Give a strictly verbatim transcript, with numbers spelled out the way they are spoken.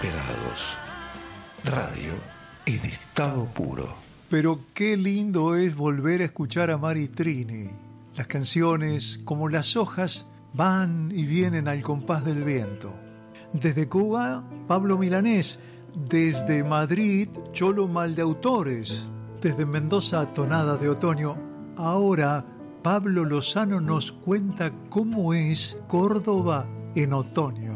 Pelados. Radio en estado puro. Pero qué lindo es volver a escuchar a Mari Trini. Las canciones, como las hojas, van y vienen al compás del viento. Desde Cuba, Pablo Milanés. Desde Madrid, Cholo Maldeautores. Desde Mendoza, Tonada de Otoño. Ahora, Pablo Lozano nos cuenta cómo es Córdoba en otoño.